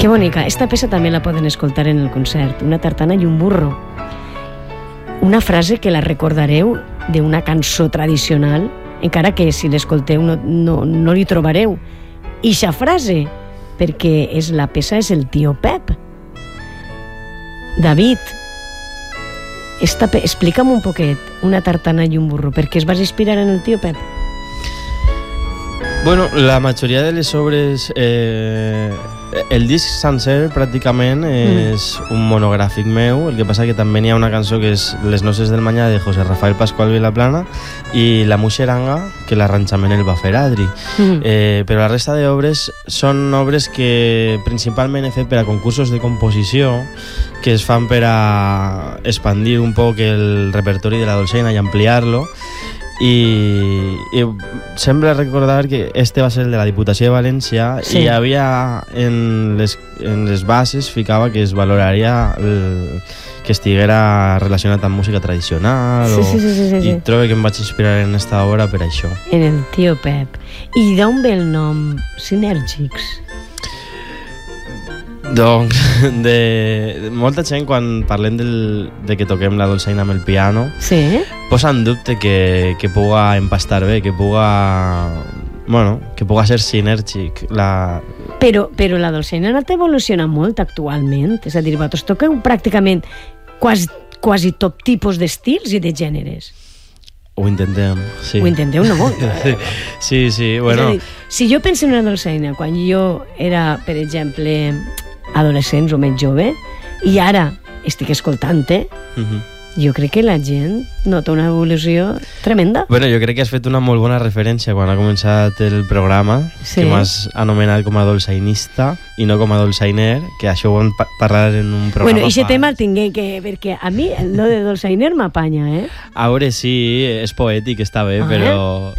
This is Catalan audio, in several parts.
Que bonica. Esta peça també la poden escoltar en el concert. Una tartana i un burro. Una frase que la recordareu d'una cançó tradicional, encara que si l'escolteu no li trobareu ixa frase, perquè la peça és el tio Pep. David, explica'm un poquet Una tartana i un burro, per què es vas inspirar en el tio Pep? Bueno, la majoria de les obres, el disc sencer pràcticament és un monogràfic meu, el que passa que també n'hi ha una cançó que és Les noces del Manyà de José Rafael Pascual Vilaplana i La Muixeranga, que l'arranjament el va fer Adri. Però la resta d'obres són obres que principalment he fet per a concursos de composició que es fan per a expandir un poc el repertori de la dolçaina i ampliar-lo. I sembla recordar que este va ser el de la Diputació de València, sí. I hi havia en les bases ficava que es valoraria que estiguera relacionat amb música tradicional sí. I trobo que em vaig inspirar en esta obra per això. En el tio Pep. I d'on ve el nom Sinèrgics? Doncs molta gent quan parlem de que toquem la dolçaina amb el piano posa en dubte que puga empastar bé, que puga ser sinèrgic. Però la dolçaina no t'evoluciona molt actualment, és a dir, vosaltres toqueu pràcticament quasi tot tipus d'estils i de gèneres. Ho intentem, sí. Ho intenteu, no molt. Sí, bueno. És a dir, si jo penso en una dolçaina quan jo era, per exemple, adolescents o més jove, i ara estic escoltant-te, jo crec que la gent nota una evolució tremenda. Bueno, jo crec que has fet una molt bona referència quan ha començat el programa, que m'has anomenat com a dolçainista i no com a dolçainer, que això ho vam parlar en un programa. Bueno, i aquest tema el tingué que... perquè a mi lo de dolçainer m'apanya, A veure, sí, és poètic, està bé, però...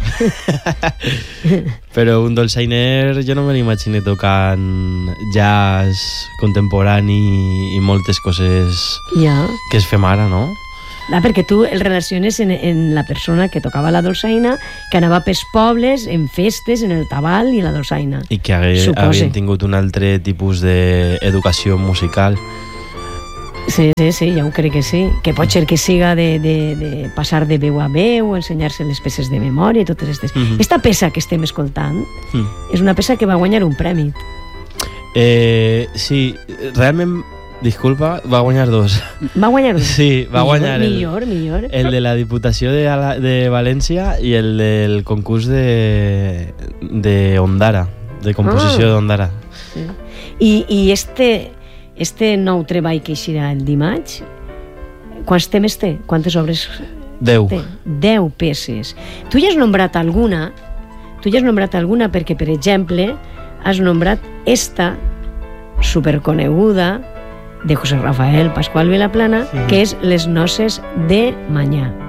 però un dolçainer jo no me l'imagino tocant jazz contemporani i moltes coses que es fem ara, no? Perquè tu el relaciones en la persona que tocava la dolçaina, que anava pels pobles, en festes, en el tabal i la dolçaina. I que havien tingut un altre tipus d'educació musical. Sí, ja ho crec que sí. Que pot ser que siga de passar de veu a veu, ensenyar-se les peces de memòria i totes aquestes. Esta peça que estem escoltant és una peça que va guanyar un premi. Sí, realment... Disculpa, va guanyar dos. Va guanyar dos? Sí, va guanyar millor. El de la Diputació de València i el del concurs de Ondara, de composició d'Ondara. Sí. I este nou treball que eixirà el dimarts, quants temes té? Quantes obres 10. té? 10 peces. Tu ja has nombrat alguna perquè, per exemple, has nombrat esta superconeguda de José Rafael Pascual Vilaplana, que és Les noces de Manyà.